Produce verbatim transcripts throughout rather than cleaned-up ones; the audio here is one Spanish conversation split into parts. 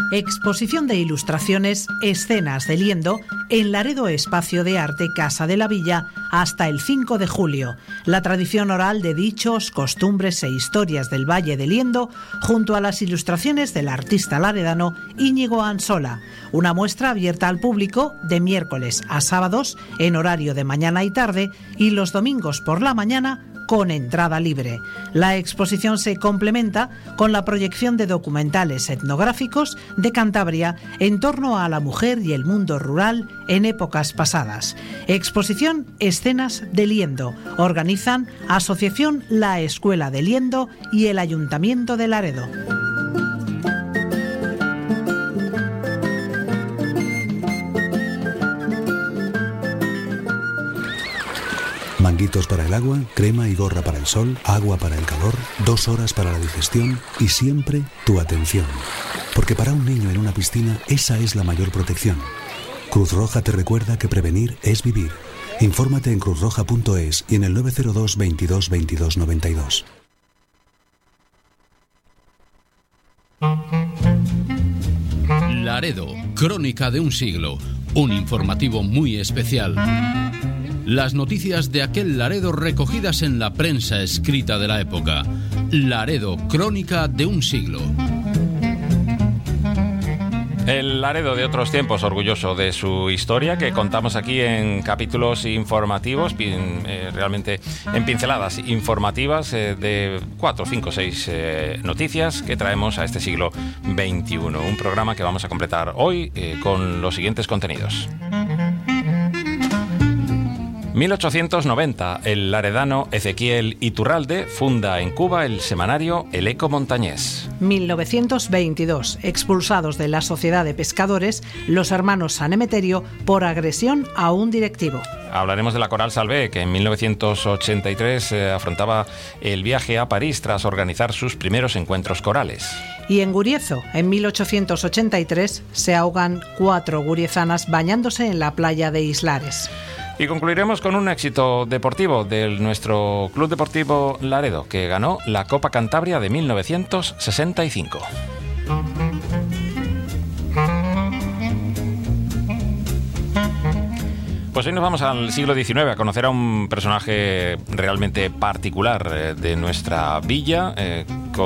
Exposición de ilustraciones Escenas de Liendo en Laredo Espacio de Arte Casa de la Villa hasta el cinco de julio. La tradición oral de dichos, costumbres e historias del Valle de Liendo junto a las ilustraciones del artista laredano Íñigo Ansola. Una muestra abierta al público de miércoles a sábados en horario de mañana y tarde y los domingos por la mañana con entrada libre. La exposición se complementa con la proyección de documentales etnográficos de Cantabria en torno a la mujer y el mundo rural en épocas pasadas. Exposición Escenas de Liendo. Organizan Asociación La Escuela de Liendo y el Ayuntamiento de Laredo. Manguitos para el agua, crema y gorra para el sol, agua para el calor, dos horas para la digestión y siempre tu atención. Porque para un niño en una piscina esa es la mayor protección. Cruz Roja te recuerda que prevenir es vivir. Infórmate en cruz roja punto es y en el nueve cero dos veintidós veintidós noventa y dos. Laredo, crónica de un siglo. Un informativo muy especial. Las noticias de aquel Laredo recogidas en la prensa escrita de la época. Laredo, crónica de un siglo. El Laredo de otros tiempos, orgulloso de su historia, que contamos aquí en capítulos informativos, pin, eh, realmente en pinceladas informativas eh, de cuatro, cinco, seis eh, noticias que traemos a este siglo veintiuno. Un programa que vamos a completar hoy eh, con los siguientes contenidos. mil ochocientos noventa, el laredano Ezequiel Iturralde funda en Cuba el semanario El Eco Montañés. mil novecientos veintidós, expulsados de la Sociedad de Pescadores los hermanos San Emeterio por agresión a un directivo. Hablaremos de la Coral Salvé, que en mil novecientos ochenta y tres eh, afrontaba el viaje a París tras organizar sus primeros encuentros corales. Y en Guriezo, en mil ochocientos ochenta y tres, se ahogan cuatro guriezanas bañándose en la playa de Islares. Y concluiremos con un éxito deportivo de nuestro Club Deportivo Laredo, que ganó la Copa Cantabria de mil novecientos sesenta y cinco. Pues hoy nos vamos al siglo diecinueve a conocer a un personaje realmente particular de nuestra villa, eh,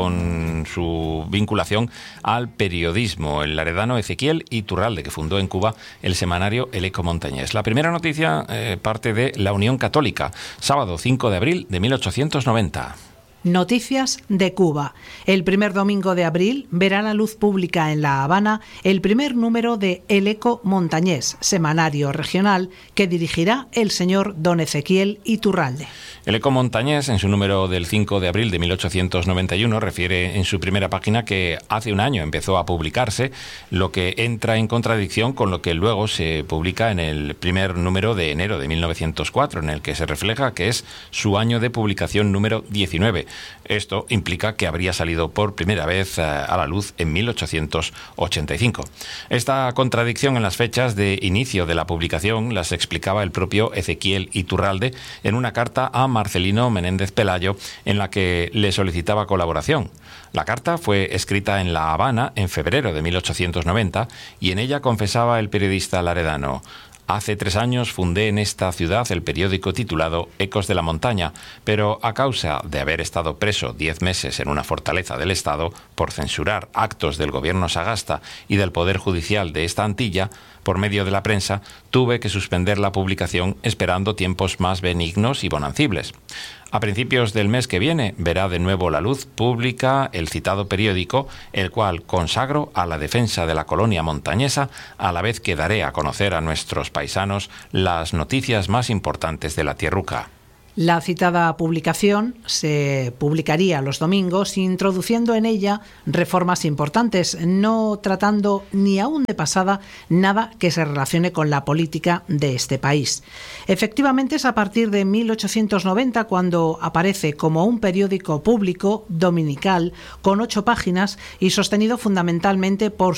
con su vinculación al periodismo, el laredano Ezequiel Iturralde, que fundó en Cuba el semanario El Eco Montañés. La primera noticia eh, parte de la Unión Católica, sábado cinco de abril de mil ochocientos noventa. Noticias de Cuba. El primer domingo de abril verá la luz pública en La Habana el primer número de El Eco Montañés, semanario regional que dirigirá el señor don Ezequiel Iturralde. El Eco Montañés, en su número del cinco de abril de mil ochocientos noventa y uno, refiere en su primera página que hace un año empezó a publicarse, lo que entra en contradicción con lo que luego se publica en el primer número de enero de mil novecientos cuatro, en el que se refleja que es su año de publicación número diecinueve. Esto implica que habría salido por primera vez a la luz en mil ochocientos ochenta y cinco. Esta contradicción en las fechas de inicio de la publicación las explicaba el propio Ezequiel Iturralde en una carta a Marcelino Menéndez Pelayo en la que le solicitaba colaboración. La carta fue escrita en La Habana en febrero de mil ochocientos noventa y en ella confesaba el periodista laredano: hace tres años fundé en esta ciudad el periódico titulado Ecos de la Montaña, pero a causa de haber estado preso diez meses en una fortaleza del Estado por censurar actos del gobierno sagasta y del Poder Judicial de esta Antilla, por medio de la prensa, tuve que suspender la publicación esperando tiempos más benignos y bonancibles. A principios del mes que viene verá de nuevo la luz pública el citado periódico, el cual consagro a la defensa de la colonia montañesa, a la vez que daré a conocer a nuestros paisanos las noticias más importantes de la tierruca. La citada publicación se publicaría los domingos, introduciendo en ella reformas importantes, no tratando ni aún de pasada nada que se relacione con la política de este país. Efectivamente, es a partir de mil ochocientos noventa cuando aparece como un periódico público dominical con ocho páginas y sostenido fundamentalmente por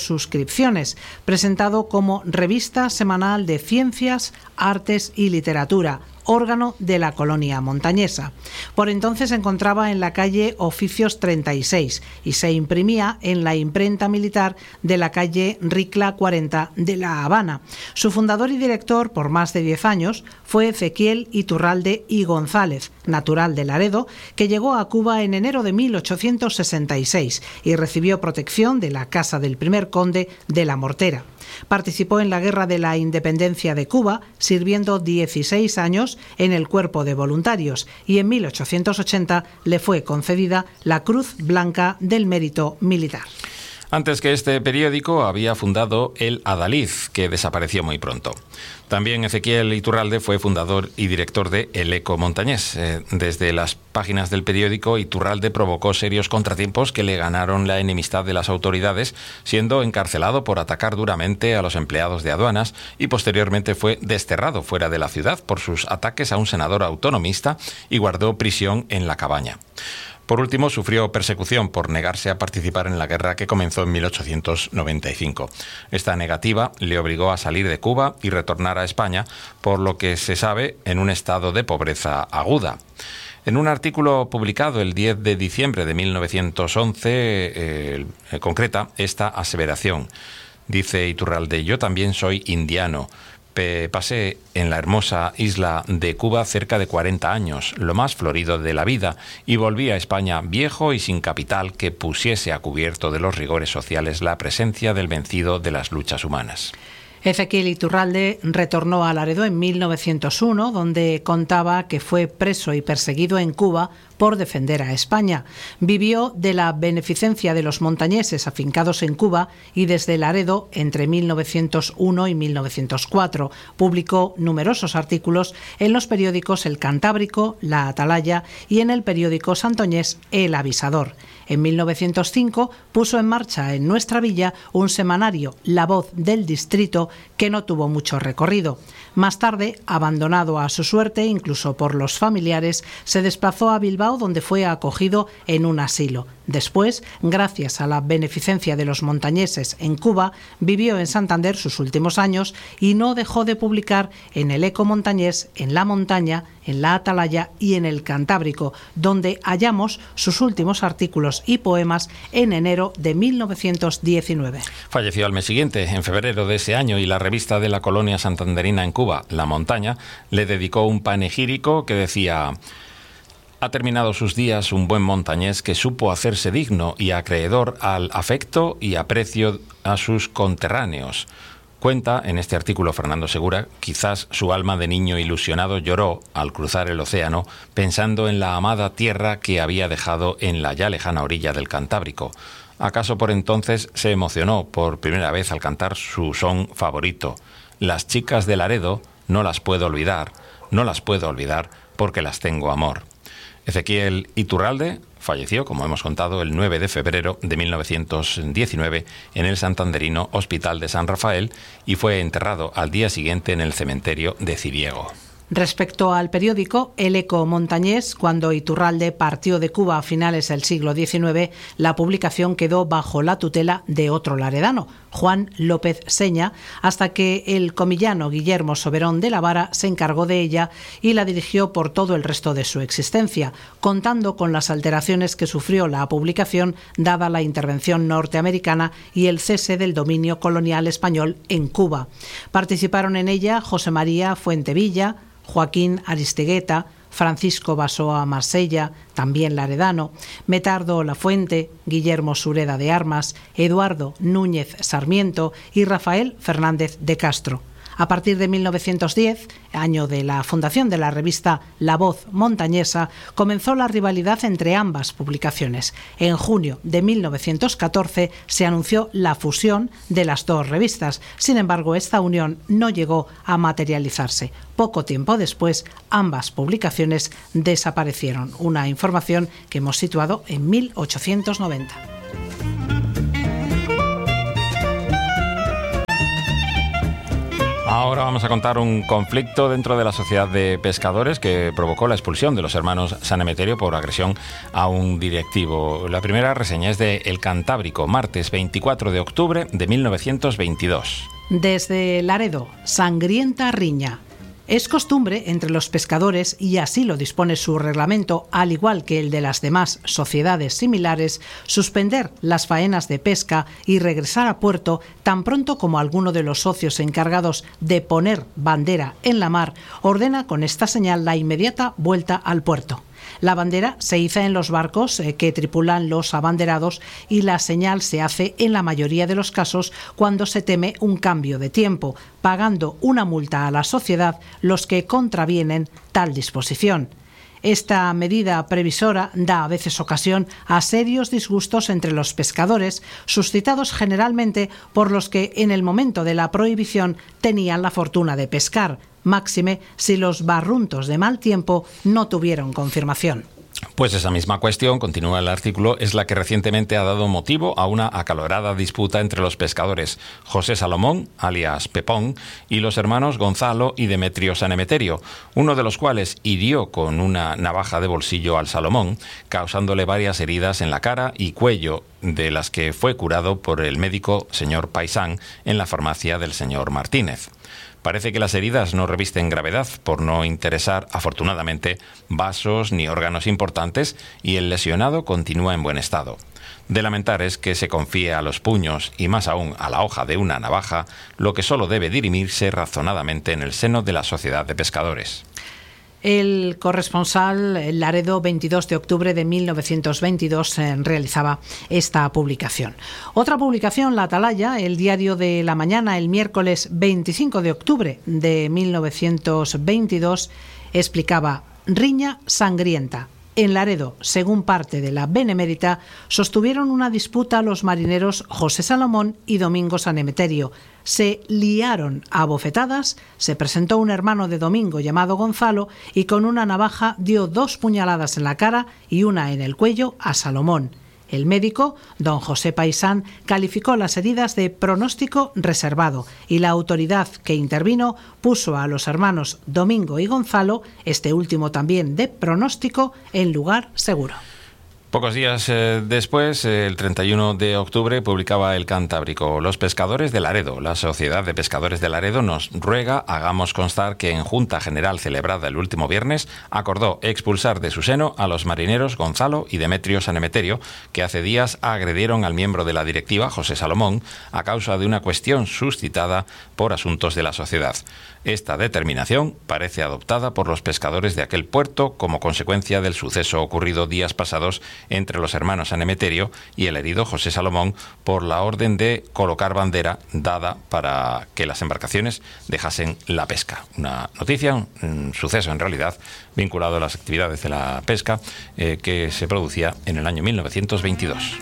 suscripciones, presentado como revista semanal de ciencias, artes y literatura, órgano de la colonia montañesa. Por entonces se encontraba en la calle Oficios treinta y seis y se imprimía en la imprenta militar de la calle Ricla cuarenta de La Habana. Su fundador y director por más de diez años fue Ezequiel Iturralde y González, natural de Laredo, que llegó a Cuba en enero de mil ochocientos sesenta y seis y recibió protección de la casa del primer conde de La Mortera. Participó en la Guerra de la Independencia de Cuba, sirviendo dieciséis años en el Cuerpo de Voluntarios, y en mil ochocientos ochenta le fue concedida la Cruz Blanca del Mérito Militar. Antes que este periódico había fundado El Adalid, que desapareció muy pronto. También Ezequiel Iturralde fue fundador y director de El Eco Montañés. Eh, desde las páginas del periódico, Iturralde provocó serios contratiempos que le ganaron la enemistad de las autoridades, siendo encarcelado por atacar duramente a los empleados de aduanas y posteriormente fue desterrado fuera de la ciudad por sus ataques a un senador autonomista y guardó prisión en La Cabaña. Por último, sufrió persecución por negarse a participar en la guerra que comenzó en mil ochocientos noventa y cinco. Esta negativa le obligó a salir de Cuba y retornar a España, por lo que se sabe en un estado de pobreza aguda. En un artículo publicado el diez de diciembre de mil novecientos once, eh, concreta esta aseveración. Dice Iturralde: yo también soy indiano. Pasé en la hermosa isla de Cuba cerca de cuarenta años, lo más florido de la vida, y volví a España viejo y sin capital que pusiese a cubierto de los rigores sociales la presencia del vencido de las luchas humanas. Ezequiel Iturralde retornó a Laredo en mil novecientos uno, donde contaba que fue preso y perseguido en Cuba por defender a España. Vivió de la beneficencia de los montañeses afincados en Cuba y desde Laredo entre mil novecientos uno y mil novecientos cuatro. Publicó numerosos artículos en los periódicos El Cantábrico, La Atalaya y en el periódico santoñés El Avisador. En mil novecientos cinco puso en marcha en nuestra villa un semanario, La Voz del Distrito, que no tuvo mucho recorrido. Más tarde, abandonado a su suerte, incluso por los familiares, se desplazó a Bilbao, donde fue acogido en un asilo. Después, gracias a la beneficencia de los montañeses en Cuba, vivió en Santander sus últimos años y no dejó de publicar en El Eco Montañés, en La Montaña, en La Atalaya y en El Cantábrico, donde hallamos sus últimos artículos y poemas en enero de mil novecientos diecinueve. Falleció al mes siguiente, en febrero de ese año, y la revista de la colonia santanderina en Cuba, La Montaña, le dedicó un panegírico que decía: ha terminado sus días un buen montañés que supo hacerse digno y acreedor al afecto y aprecio a sus conterráneos. Cuenta en este artículo Fernando Segura, quizás su alma de niño ilusionado lloró al cruzar el océano pensando en la amada tierra que había dejado en la ya lejana orilla del Cantábrico. ¿Acaso por entonces se emocionó por primera vez al cantar su son favorito? Las chicas de Laredo no las puedo olvidar, no las puedo olvidar porque las tengo amor. Ezequiel Iturralde falleció, como hemos contado, el nueve de febrero de mil novecientos diecinueve en el santanderino Hospital de San Rafael y fue enterrado al día siguiente en el cementerio de Ciriego. Respecto al periódico El Eco Montañés, cuando Iturralde partió de Cuba a finales del siglo diecinueve, la publicación quedó bajo la tutela de otro laredano, Juan López Seña, hasta que el comillano Guillermo Soberón de la Vara se encargó de ella y la dirigió por todo el resto de su existencia, contando con las alteraciones que sufrió la publicación dada la intervención norteamericana y el cese del dominio colonial español en Cuba. Participaron en ella José María Fuentevilla, Joaquín Aristegueta, Francisco Basoa Marsella, también laredano, Metardo Lafuente, Guillermo Sureda de Armas, Eduardo Núñez Sarmiento y Rafael Fernández de Castro. A partir de mil novecientos diez, año de la fundación de la revista La Voz Montañesa, comenzó la rivalidad entre ambas publicaciones. En junio de mil novecientos catorce se anunció la fusión de las dos revistas. Sin embargo, esta unión no llegó a materializarse. Poco tiempo después, ambas publicaciones desaparecieron. Una información que hemos situado en mil ochocientos noventa. Ahora vamos a contar un conflicto dentro de la sociedad de pescadores que provocó la expulsión de los hermanos San Emeterio por agresión a un directivo. La primera reseña es de El Cantábrico, martes veinticuatro de octubre de mil novecientos veintidós. Desde Laredo, sangrienta riña. Es costumbre entre los pescadores, y así lo dispone su reglamento, al igual que el de las demás sociedades similares, suspender las faenas de pesca y regresar a puerto tan pronto como alguno de los socios encargados de poner bandera en la mar ordena con esta señal la inmediata vuelta al puerto. La bandera se iza en los barcos eh, que tripulan los abanderados, y la señal se hace en la mayoría de los casos cuando se teme un cambio de tiempo, pagando una multa a la sociedad los que contravienen tal disposición. Esta medida previsora da a veces ocasión a serios disgustos entre los pescadores, suscitados generalmente por los que en el momento de la prohibición tenían la fortuna de pescar, máxime si los barruntos de mal tiempo no tuvieron confirmación. Pues esa misma cuestión, continúa el artículo, es la que recientemente ha dado motivo a una acalorada disputa entre los pescadores José Salomón, alias Pepón, y los hermanos Gonzalo y Demetrio San Emeterio, uno de los cuales hirió con una navaja de bolsillo al Salomón, causándole varias heridas en la cara y cuello, de las que fue curado por el médico señor Paisán en la farmacia del señor Martínez. Parece que las heridas no revisten gravedad por no interesar, afortunadamente, vasos ni órganos importantes, y el lesionado continúa en buen estado. De lamentar es que se confíe a los puños y más aún a la hoja de una navaja, lo que solo debe dirimirse razonadamente en el seno de la sociedad de pescadores. El corresponsal Laredo, veintidós de octubre de mil novecientos veintidós, eh, realizaba esta publicación. Otra publicación, La Atalaya, el diario de la mañana, el miércoles veinticinco de octubre de mil novecientos veintidós, explicaba: riña sangrienta. En Laredo, según parte de la Benemérita, sostuvieron una disputa los marineros José Salomón y Domingo San Emeterio. Se liaron a bofetadas, se presentó un hermano de Domingo llamado Gonzalo y con una navaja dio dos puñaladas en la cara y una en el cuello a Salomón. El médico, don José Paisán, calificó las heridas de pronóstico reservado, y la autoridad que intervino puso a los hermanos Domingo y Gonzalo, este último también de pronóstico, en lugar seguro. Pocos días eh, después, eh, el treinta y uno de octubre, publicaba El Cantábrico: los pescadores de Laredo. La Sociedad de Pescadores de Laredo nos ruega hagamos constar que en Junta General celebrada el último viernes acordó expulsar de su seno a los marineros Gonzalo y Demetrio San Emeterio, que hace días agredieron al miembro de la directiva, José Salomón, a causa de una cuestión suscitada por asuntos de la sociedad. Esta determinación parece adoptada por los pescadores de aquel puerto como consecuencia del suceso ocurrido días pasados entre los hermanos San Emeterio y el herido José Salomón, por la orden de colocar bandera dada para que las embarcaciones dejasen la pesca. Una noticia, un, un suceso en realidad vinculado a las actividades de la pesca eh, que se producía en el año mil novecientos veintidós.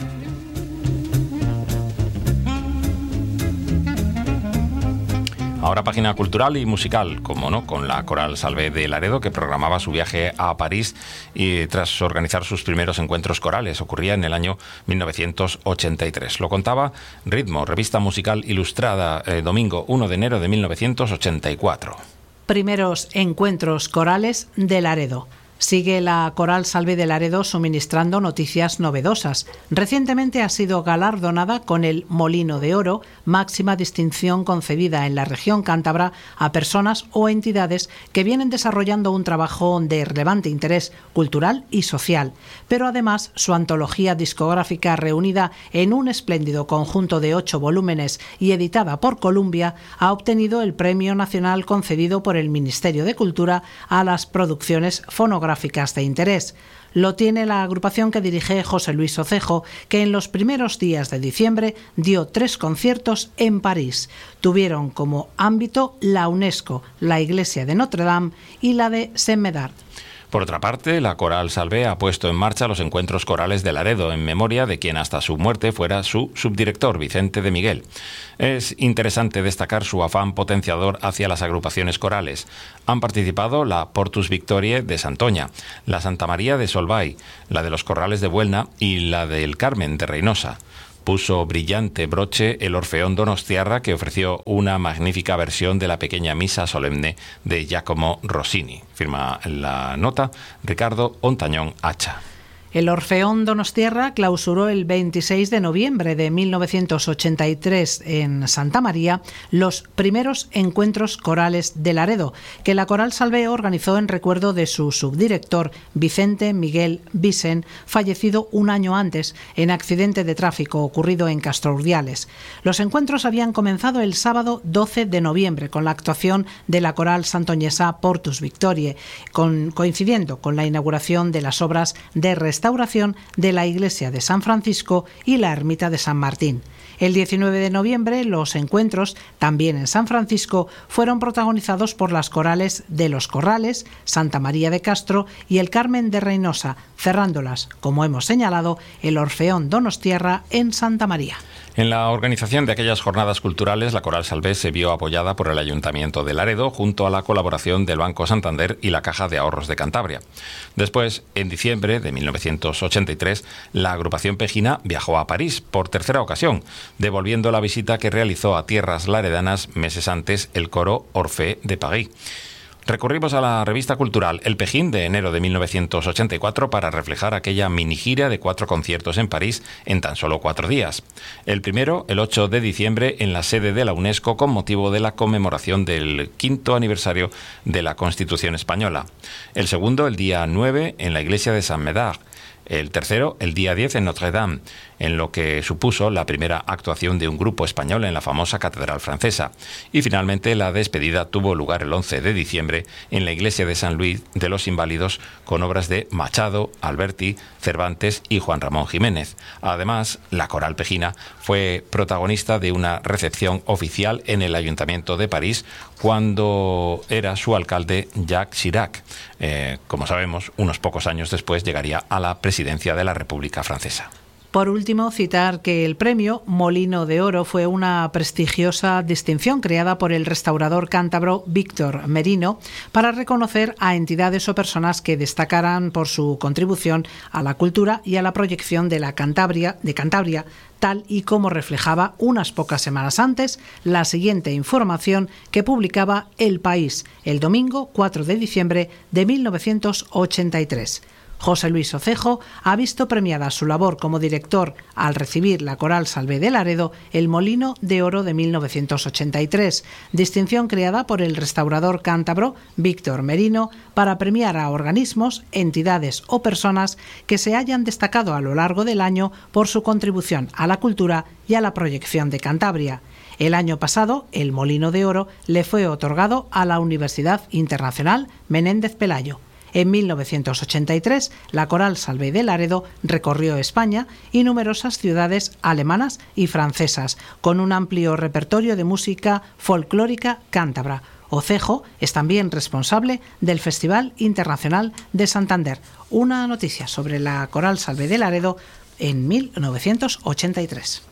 Ahora página cultural y musical, como no, con la Coral Salvé de Laredo, que programaba su viaje a París y tras organizar sus primeros encuentros corales. Ocurría en el año mil novecientos ochenta y tres. Lo contaba Ritmo, revista musical ilustrada, eh, domingo uno de enero de mil novecientos ochenta y cuatro. Primeros encuentros corales de Laredo. Sigue la Coral Salvé de Laredo suministrando noticias novedosas. Recientemente ha sido galardonada con el Molino de Oro, máxima distinción concedida en la región cántabra a personas o entidades que vienen desarrollando un trabajo de relevante interés cultural y social. Pero además, su antología discográfica, reunida en un espléndido conjunto de ocho volúmenes y editada por Columbia, ha obtenido el Premio Nacional concedido por el Ministerio de Cultura a las producciones fonográficas de interés. Lo tiene la agrupación que dirige José Luis Ocejo, que en los primeros días de diciembre dio tres conciertos en París. Tuvieron como ámbito la UNESCO, la Iglesia de Notre Dame y la de Saint-Médard. Por otra parte, la Coral Salvé ha puesto en marcha los encuentros corales de Laredo, en memoria de quien hasta su muerte fuera su subdirector, Vicente de Miguel. Es interesante destacar su afán potenciador hacia las agrupaciones corales. Han participado la Portus Victoriae de Santoña, la Santa María de Solvay, la de los Corrales de Buelna y la del Carmen de Reynosa. Puso brillante broche el Orfeón Donostiarra, que ofreció una magnífica versión de la pequeña misa solemne de Giacomo Rossini. Firma la nota Ricardo Ontañón Hacha. El Orfeón Donostiarra clausuró el veintiséis de noviembre de mil novecientos ochenta y tres en Santa María los primeros encuentros corales de Laredo, que la Coral Salvé organizó en recuerdo de su subdirector Vicente Miguel Vicent, fallecido un año antes en accidente de tráfico ocurrido en Castro Urdiales. Los encuentros habían comenzado el sábado doce de noviembre con la actuación de la Coral Santoñesa Portus Victoriae, con, coincidiendo con la inauguración de las obras de restauración restauración de la iglesia de San Francisco y la ermita de San Martín. El diecinueve de noviembre, los encuentros, también en San Francisco, fueron protagonizados por las corales de Los Corrales, Santa María de Castro y el Carmen de Reynosa, cerrándolas, como hemos señalado, el Orfeón Donostiarra en Santa María. En la organización de aquellas jornadas culturales, la Coral Salvé se vio apoyada por el Ayuntamiento de Laredo, junto a la colaboración del Banco Santander y la Caja de Ahorros de Cantabria. Después, en diciembre de mil novecientos ochenta y tres, la agrupación pejina viajó a París por tercera ocasión, devolviendo la visita que realizó a tierras laredanas meses antes el coro Orphée de París. Recurrimos a la revista cultural El Pejín de enero de mil novecientos ochenta y cuatro para reflejar aquella mini gira de cuatro conciertos en París en tan solo cuatro días. El primero, el ocho de diciembre, en la sede de la UNESCO con motivo de la conmemoración del quinto aniversario de la Constitución Española. El segundo, el día nueve, en la iglesia de Saint-Médard. El tercero, el día diez, en Notre-Dame, en lo que supuso la primera actuación de un grupo español en la famosa Catedral Francesa. Y finalmente la despedida tuvo lugar el once de diciembre en la iglesia de San Luis de los Inválidos, con obras de Machado, Alberti, Cervantes y Juan Ramón Jiménez. Además, la Coral Pejina fue protagonista de una recepción oficial en el Ayuntamiento de París cuando era su alcalde Jacques Chirac. Eh, como sabemos, unos pocos años después llegaría a la presidencia de la República Francesa. Por último, citar que el premio Molino de Oro fue una prestigiosa distinción creada por el restaurador cántabro Víctor Merino para reconocer a entidades o personas que destacaran por su contribución a la cultura y a la proyección de la Cantabria, de Cantabria, tal y como reflejaba unas pocas semanas antes la siguiente información que publicaba El País el domingo cuatro de diciembre de mil novecientos ochenta y tres. José Luis Ocejo ha visto premiada su labor como director al recibir la Coral Salvé de Laredo el Molino de Oro de mil novecientos ochenta y tres, distinción creada por el restaurador cántabro Víctor Merino para premiar a organismos, entidades o personas que se hayan destacado a lo largo del año por su contribución a la cultura y a la proyección de Cantabria. El año pasado, el Molino de Oro le fue otorgado a la Universidad Internacional Menéndez Pelayo. En mil novecientos ochenta y tres, la Coral Salvé de Laredo recorrió España y numerosas ciudades alemanas y francesas, con un amplio repertorio de música folclórica cántabra. Ocejo es también responsable del Festival Internacional de Santander. Una noticia sobre la Coral Salvé de Laredo en mil novecientos ochenta y tres.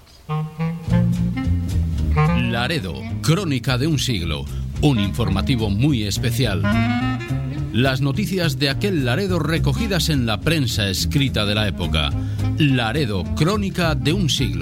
Laredo, crónica de un siglo. Un informativo muy especial. Las noticias de aquel Laredo recogidas en la prensa escrita de la época. Laredo, crónica de un siglo.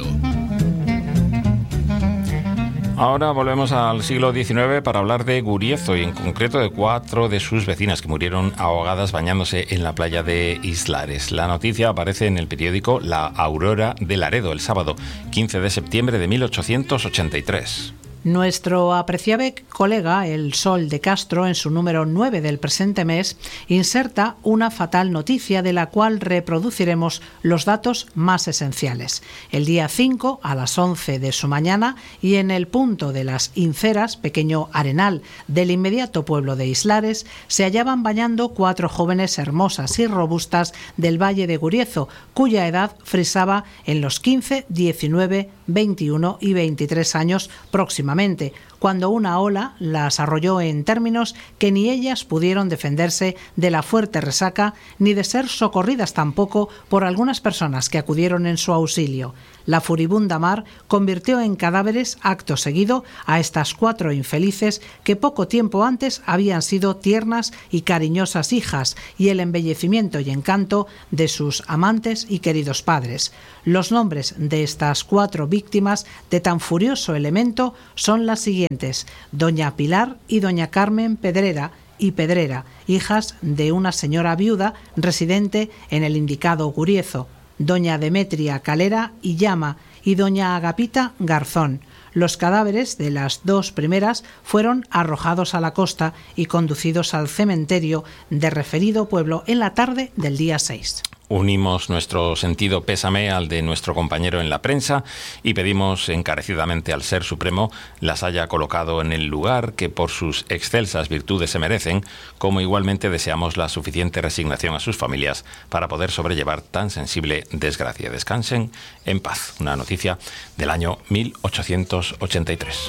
Ahora volvemos al siglo diecinueve para hablar de Guriezo y en concreto de cuatro de sus vecinas que murieron ahogadas bañándose en la playa de Islares. La noticia aparece en el periódico La Aurora de Laredo el sábado quince de septiembre de mil ochocientos ochenta y tres. Nuestro apreciable colega El Sol de Castro, en su número nueve del presente mes, inserta una fatal noticia de la cual reproduciremos los datos más esenciales. El día cinco, a las once de su mañana, y en el punto de las Inceras, pequeño arenal del inmediato pueblo de Islares, se hallaban bañando cuatro jóvenes hermosas y robustas del Valle de Guriezo, cuya edad frisaba en los quince, diecinueve, veintiuno y veintitrés años próximamente, cuando una ola las arrolló en términos que ni ellas pudieron defenderse de la fuerte resaca, ni de ser socorridas tampoco por algunas personas que acudieron en su auxilio. La furibunda mar convirtió en cadáveres acto seguido a estas cuatro infelices que poco tiempo antes habían sido tiernas y cariñosas hijas y el embellecimiento y encanto de sus amantes y queridos padres. Los nombres de estas cuatro víctimas de tan furioso elemento son las siguientes: doña Pilar y doña Carmen Pedrera, y Pedrera, hijas de una señora viuda residente en el indicado Guriezo, doña Demetria Calera y Llama y doña Agapita Garzón. Los cadáveres de las dos primeras fueron arrojados a la costa y conducidos al cementerio de referido pueblo en la tarde del día seis. Unimos nuestro sentido pésame al de nuestro compañero en la prensa y pedimos encarecidamente al Ser Supremo las haya colocado en el lugar que por sus excelsas virtudes se merecen, como igualmente deseamos la suficiente resignación a sus familias para poder sobrellevar tan sensible desgracia. Descansen en paz. Una noticia del año mil ochocientos ochenta y tres.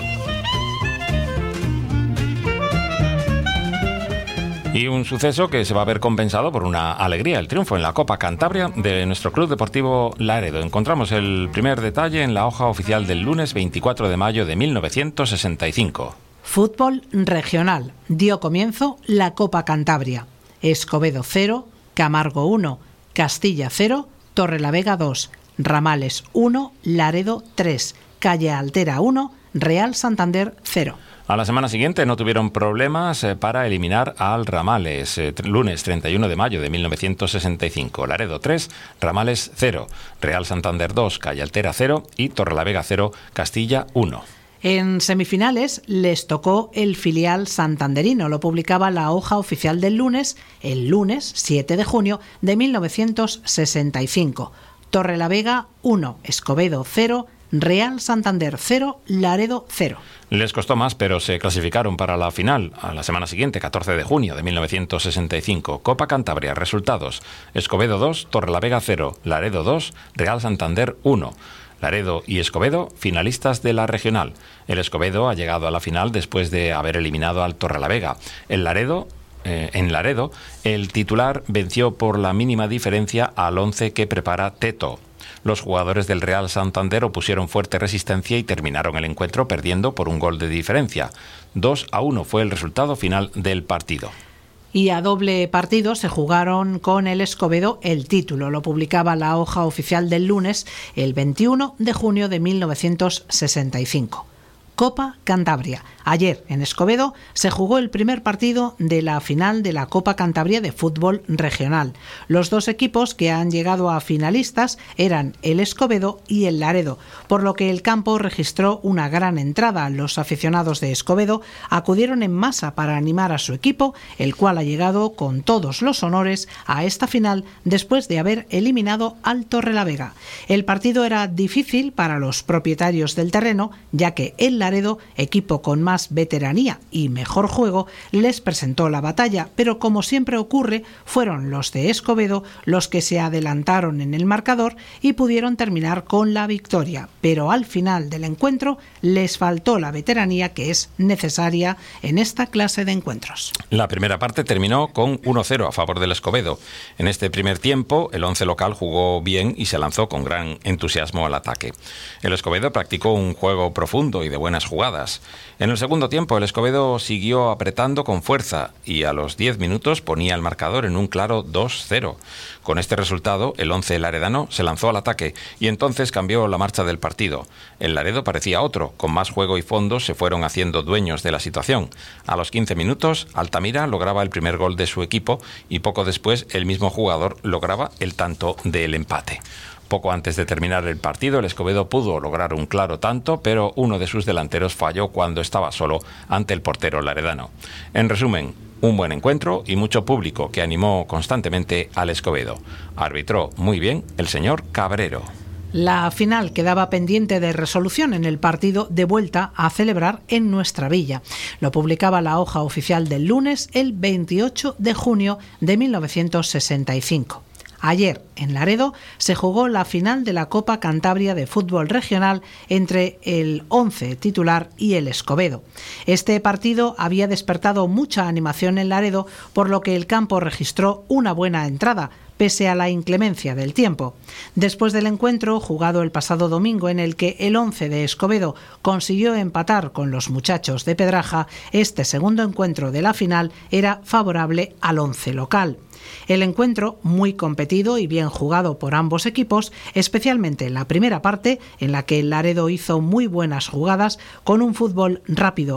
Y un suceso que se va a ver compensado por una alegría, el triunfo en la Copa Cantabria de nuestro Club Deportivo Laredo. Encontramos el primer detalle en la hoja oficial del lunes veinticuatro de mayo de mil novecientos sesenta y cinco. Fútbol regional. Dio comienzo la Copa Cantabria. Escobedo cero, Camargo uno, Castilla cero, Torrelavega dos, Ramales uno, Laredo tres, Calle Altera uno, Real Santander cero. A la semana siguiente no tuvieron problemas para eliminar al Ramales. Eh, lunes treinta y uno de mayo de mil novecientos sesenta y cinco. Laredo tres, Ramales cero, Real Santander dos, Calle Altera cero y Torrelavega cero, Castilla uno. En semifinales les tocó el filial santanderino. Lo publicaba la hoja oficial del lunes, el lunes siete de junio de mil novecientos sesenta y cinco. Torrelavega uno, Escobedo cero, Real Santander cero, Laredo cero. Les costó más, pero se clasificaron para la final a la semana siguiente, catorce de junio de mil novecientos sesenta y cinco. Copa Cantabria, resultados: Escobedo dos, Torrelavega cero, Laredo dos, Real Santander uno. Laredo y Escobedo, finalistas de la regional. El Escobedo ha llegado a la final después de haber eliminado al Torrelavega. El Laredo... Eh, en Laredo, el titular venció por la mínima diferencia al once que prepara Teto. Los jugadores del Real Santander opusieron fuerte resistencia y terminaron el encuentro perdiendo por un gol de diferencia. dos a uno fue el resultado final del partido. Y a doble partido se jugaron con el Escobedo el título. Lo publicaba la hoja oficial del lunes, el veintiuno de junio de mil novecientos sesenta y cinco. Copa Cantabria. Ayer, en Escobedo, se jugó el primer partido de la final de la Copa Cantabria de fútbol regional. Los dos equipos que han llegado a finalistas eran el Escobedo y el Laredo, por lo que el campo registró una gran entrada. Los aficionados de Escobedo acudieron en masa para animar a su equipo, el cual ha llegado con todos los honores a esta final después de haber eliminado al Torrelavega. El partido era difícil para los propietarios del terreno, ya que el Laredo, equipo con más veteranía y mejor juego, les presentó la batalla, pero como siempre ocurre, fueron los de Escobedo los que se adelantaron en el marcador y pudieron terminar con la victoria, pero al final del encuentro les faltó la veteranía que es necesaria en esta clase de encuentros. La primera parte terminó con uno cero a favor del Escobedo. En este primer tiempo, el once local jugó bien y se lanzó con gran entusiasmo al ataque. El Escobedo practicó un juego profundo y de buenas jugadas. En el segundo tiempo, el Escobedo siguió apretando con fuerza y a los diez minutos ponía el marcador en un claro dos cero. Con este resultado, el once laredano se lanzó al ataque y entonces cambió la marcha del partido. El Laredo parecía otro, con más juego y fondo se fueron haciendo dueños de la situación. A los quince minutos, Altamira lograba el primer gol de su equipo y poco después el mismo jugador lograba el tanto del empate. Poco antes de terminar el partido, el Escobedo pudo lograr un claro tanto, pero uno de sus delanteros falló cuando estaba solo ante el portero laredano. En resumen, un buen encuentro y mucho público que animó constantemente al Escobedo. Arbitró muy bien el señor Cabrero. La final quedaba pendiente de resolución en el partido de vuelta a celebrar en nuestra villa. Lo publicaba la hoja oficial del lunes, el veintiocho de junio de mil novecientos sesenta y cinco. Ayer, en Laredo, se jugó la final de la Copa Cantabria de fútbol regional entre el once titular y el Escobedo. Este partido había despertado mucha animación en Laredo, por lo que el campo registró una buena entrada, pese a la inclemencia del tiempo. Después del encuentro, jugado el pasado domingo, en el que el once de Escobedo consiguió empatar con los muchachos de Pedraja, este segundo encuentro de la final era favorable al once local. El encuentro, muy competido y bien jugado por ambos equipos, especialmente en la primera parte, en la que el Laredo hizo muy buenas jugadas, con un fútbol rápido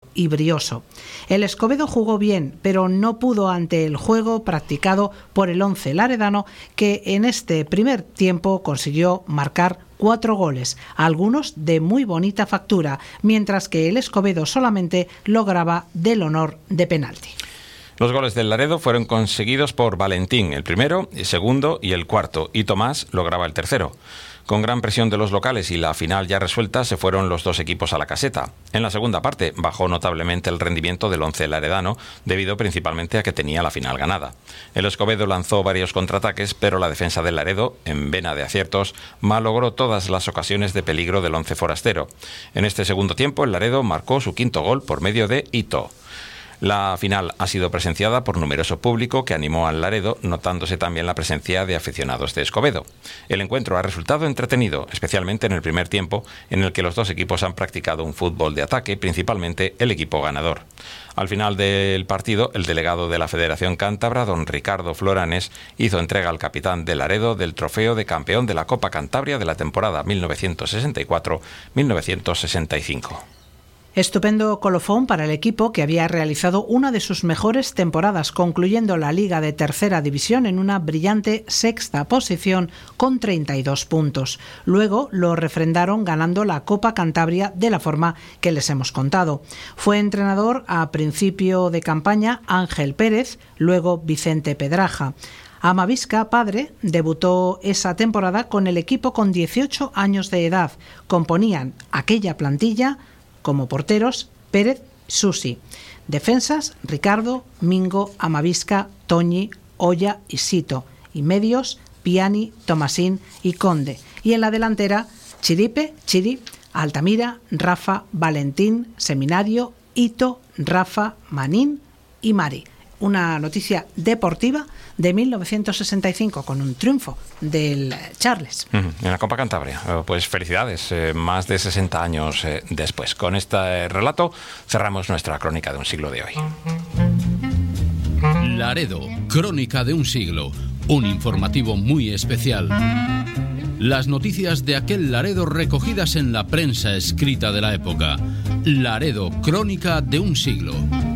y brioso. El Escobedo jugó bien, pero no pudo ante el juego practicado por el once laredano, que en este primer tiempo consiguió marcar cuatro goles, algunos de muy bonita factura, mientras que el Escobedo solamente lograba del honor de penalti. Los goles del Laredo fueron conseguidos por Valentín, el primero, el segundo y el cuarto, y Tomás lograba el tercero. Con gran presión de los locales y la final ya resuelta, se fueron los dos equipos a la caseta. En la segunda parte bajó notablemente el rendimiento del once laredano, debido principalmente a que tenía la final ganada. El Escobedo lanzó varios contraataques, pero la defensa del Laredo, en vena de aciertos, malogró todas las ocasiones de peligro del once forastero. En este segundo tiempo, el Laredo marcó su quinto gol por medio de Ito. La final ha sido presenciada por numeroso público que animó al Laredo, notándose también la presencia de aficionados de Escobedo. El encuentro ha resultado entretenido, especialmente en el primer tiempo, en el que los dos equipos han practicado un fútbol de ataque, principalmente el equipo ganador. Al final del partido, el delegado de la Federación Cántabra, don Ricardo Floranes, hizo entrega al capitán del Laredo del trofeo de campeón de la Copa Cantabria de la temporada mil novecientos sesenta y cuatro mil novecientos sesenta y cinco. Estupendo colofón para el equipo, que había realizado una de sus mejores temporadas, concluyendo la Liga de Tercera División en una brillante sexta posición con treinta y dos puntos. Luego lo refrendaron ganando la Copa Cantabria de la forma que les hemos contado. Fue entrenador a principio de campaña Ángel Pérez, luego Vicente Pedraja. Amavisca, padre, debutó esa temporada con el equipo con dieciocho años de edad. Componían aquella plantilla como porteros Pérez, Susi. Defensas, Ricardo, Mingo, Amavisca, Toñi, Olla y Sito. Y medios, Piani, Tomasín y Conde. Y en la delantera, Chiripe, Chiri, Altamira, Rafa, Valentín, Seminario, Ito, Rafa, Manín y Mari. Una noticia deportiva de mil novecientos sesenta y cinco con un triunfo del Charles. En la Copa Cantabria. Pues felicidades, eh, más de sesenta años eh, después. Con este relato cerramos nuestra crónica de un siglo de hoy. Laredo, crónica de un siglo. Un informativo muy especial. Las noticias de aquel Laredo recogidas en la prensa escrita de la época. Laredo, crónica de un siglo.